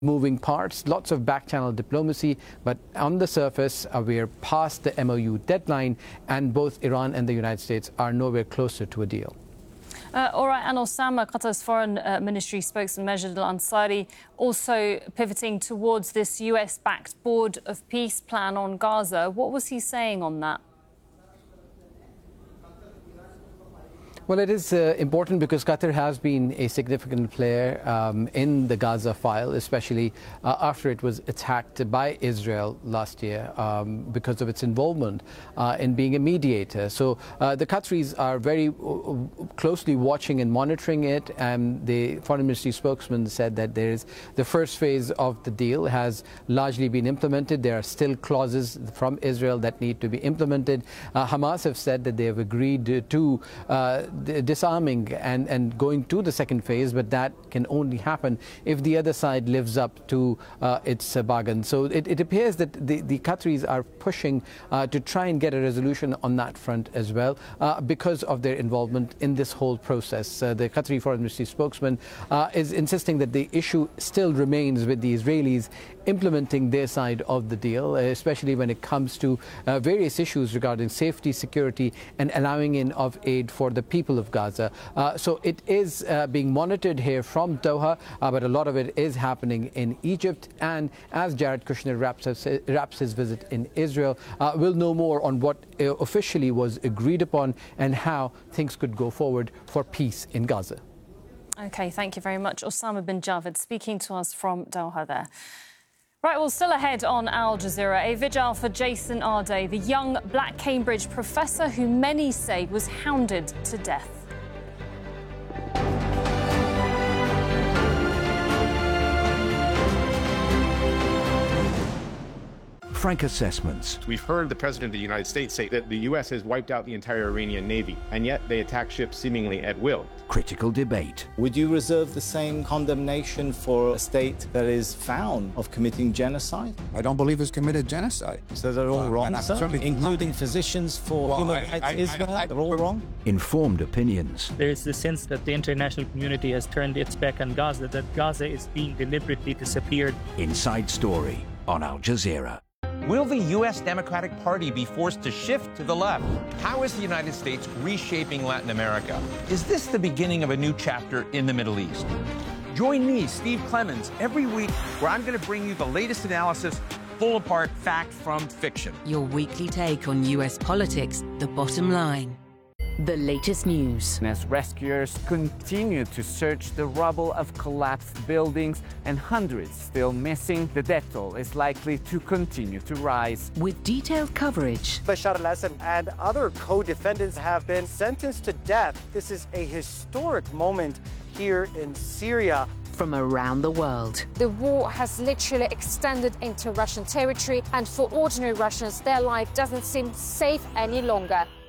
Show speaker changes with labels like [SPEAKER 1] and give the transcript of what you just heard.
[SPEAKER 1] moving parts, lots of back-channel diplomacy, but on the surface, we're past the MOU deadline, and both Iran and the United States are nowhere closer to a deal.
[SPEAKER 2] All right, and Osama, Qatar's foreign ministry spokesman Majid al-Ansari, also pivoting towards this US-backed Board of Peace plan on Gaza. What was he saying on that?
[SPEAKER 1] Well, it is important because Qatar has been a significant player in the Gaza file, especially after it was attacked by Israel last year because of its involvement in being a mediator. So the Qataris are very closely watching and monitoring it. And the foreign ministry spokesman said that there is the first phase of the deal has largely been implemented. There are still clauses from Israel that need to be implemented. Hamas have said that they have agreed to disarming and going to the second phase, but that can only happen if the other side lives up to its bargain. So it appears that the Qataris are pushing to try and get a resolution on that front as well because of their involvement in this whole process. The Qatari foreign ministry spokesman is insisting that the issue still remains with the Israelis implementing their side of the deal, especially when it comes to various issues regarding safety, security, and allowing in of aid for the people of Gaza. So it is being monitored here from Doha, but a lot of it is happening in Egypt. And as Jared Kushner wraps his visit in Israel, we'll know more on what officially was agreed upon and how things could go forward for peace in Gaza.
[SPEAKER 2] OK, thank you very much. Osama bin Javed speaking to us from Doha there. Right, well, still ahead on Al Jazeera, a vigil for Jason Arday, the young Black Cambridge professor who many say was hounded to death.
[SPEAKER 3] Frank Assessments.
[SPEAKER 4] We've heard the President of the United States say that the U.S. has wiped out the entire Iranian Navy, and yet they attack ships seemingly at will.
[SPEAKER 3] Critical debate.
[SPEAKER 5] Would you reserve the same condemnation for a state that is found of committing genocide?
[SPEAKER 6] I don't believe it's committed genocide.
[SPEAKER 5] So they're all wrong, sir? Including physicians for human rights Israel? They're all wrong?
[SPEAKER 3] Informed opinions.
[SPEAKER 7] There is the sense that the international community has turned its back on Gaza, that Gaza is being deliberately disappeared.
[SPEAKER 3] Inside Story on Al Jazeera.
[SPEAKER 8] Will the U.S. Democratic Party be forced to shift to the left? How is the United States reshaping Latin America? Is this the beginning of a new chapter in the Middle East? Join me, Steve Clemons, every week where I'm going to bring you the latest analysis, pull apart fact from fiction.
[SPEAKER 9] Your weekly take on U.S. politics, The Bottom Line. The latest news.
[SPEAKER 10] As rescuers continue to search the rubble of collapsed buildings and hundreds still missing, the death toll is likely to continue to rise.
[SPEAKER 9] With detailed coverage.
[SPEAKER 11] Bashar al-Assad and other co-defendants have been sentenced to death. This is a historic moment here in Syria.
[SPEAKER 9] From around the world.
[SPEAKER 12] The war has literally extended into Russian territory, and for ordinary Russians, their life doesn't seem safe any longer.